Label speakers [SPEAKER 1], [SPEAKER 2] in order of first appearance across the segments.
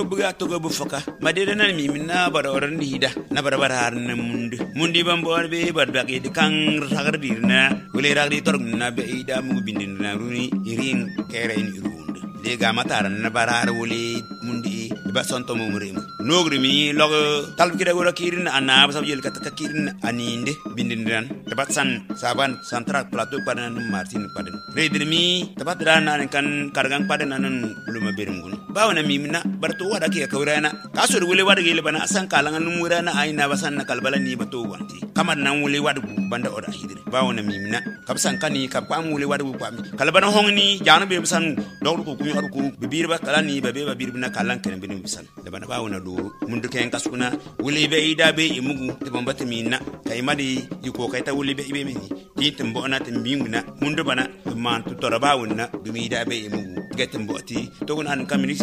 [SPEAKER 1] buga to go bufaka madede nan mi minna bara oran hida na bara bara har na mundi bam bor be bar ba ke kan ragar dirna wele ragdi tor na be ida mu bindin na runi irin kere ni runde le ga matar na bara har wele mundi ba sonto mo murim nogri mi log talb kida gora kirin ana ba sabjel kat kirin aninde bindin ran tabat san saban central plateau padan martin padan redir mi tabat dana kan kargang padan nan buluma berungun bawna mi minna barto wada ke kawrana kasur wule wada gele bana san kalangan numurana ayna basan na kalbala ni bato wanti kamar nan wule wada banda oda hidire bawna mi minna kabsan kani kapam wule wada bu pami kalbana hongni jana be basan dawru ko kumi arku bibir ba kalani babe babir bina kalan kan bin bisan da bana bawna do mundu ken kasuna wule be ida be imugu te bambata minna kay madi yuko kay ta wule be ibe mi titim bona timbinguna mundu bana man to torabawuna dumi ida be imugu getem boti to gon an kamini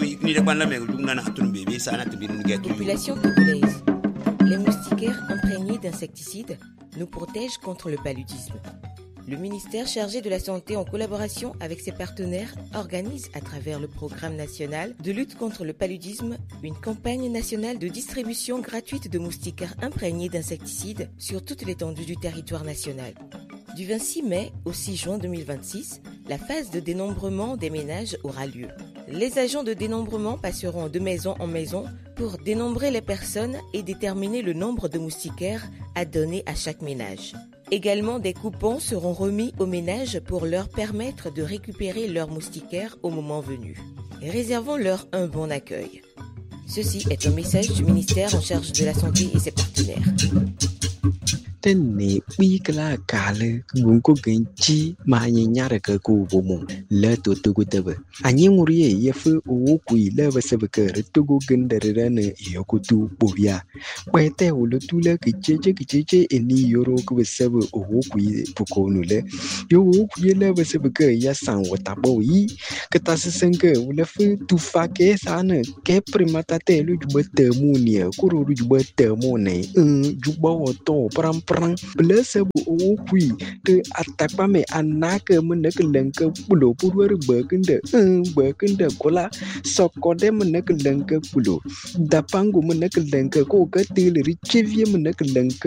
[SPEAKER 2] Population congolaise. Les moustiquaires imprégnés d'insecticides nous protègent contre le paludisme. Le ministère chargé de la Santé, en collaboration avec ses partenaires, organise à travers le programme national de lutte contre le paludisme une campagne nationale de distribution gratuite de moustiquaires imprégnés d'insecticides sur toute l'étendue du territoire national. Du 26 mai au 6 juin 2026, la phase de dénombrement des ménages aura lieu. Les agents de dénombrement passeront de maison en maison pour dénombrer les personnes et déterminer le nombre de moustiquaires à donner à chaque ménage. Également, des coupons seront remis aux ménages pour leur permettre de récupérer leurs moustiquaires au moment venu. Réservons-leur un bon accueil. Ceci est un message du ministère en charge de la Santé et ses partenaires.
[SPEAKER 3] Tenne wikla kale gunko genchi mahanyara ka ku bomo la to tugu tebe anyi nguriye yefu o ku ile basabaka tugu gendere ne yokutu bobia kwete ulu tula kicheche eni yoro ku basabu o ku pukonule yo ku ile basabaka ya san watabo yi katasenke ule fu tufake sana ke primata te lu jubete munia kuru jubete mone jubo to pram plus bu okui te atakpa me anaka menek lenke pulo purwer bekende kola sokode menek lenke pulo dapangu menek lenke ko ke til richevie menek lenke